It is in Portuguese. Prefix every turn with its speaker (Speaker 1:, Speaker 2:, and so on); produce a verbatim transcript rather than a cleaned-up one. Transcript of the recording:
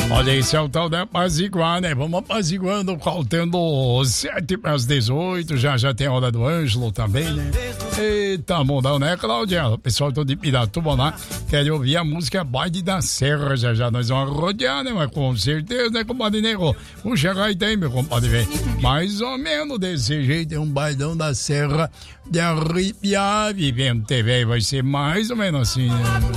Speaker 1: Olha, esse é o tal da apaziguar, né? Vamos apaziguando, faltando sete para as dezoito. Já já tem a hora do Ângelo também, né? Eita, mundão, né, Cláudia? O pessoal todo de Piratuba lá quer ouvir a música Baile da Serra. Já já nós vamos rodear, né? Mas com certeza, né, compadre Nego? Puxa, aí tem, meu compadre, velho. Mais ou menos desse jeito, é um bailão da Serra de arrepiar. Vivendo T V vai ser mais ou menos assim, né?